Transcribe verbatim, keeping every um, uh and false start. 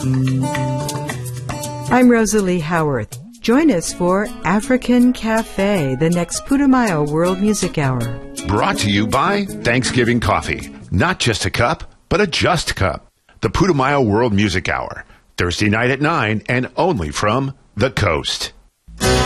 I'm Rosalie Howarth. Join us for African Cafe, the next Putumayo World Music Hour. Brought to you by Thanksgiving Coffee. Not just a cup, but a just cup. The Putumayo World Music Hour. Thursday night at nine and only from The Coast.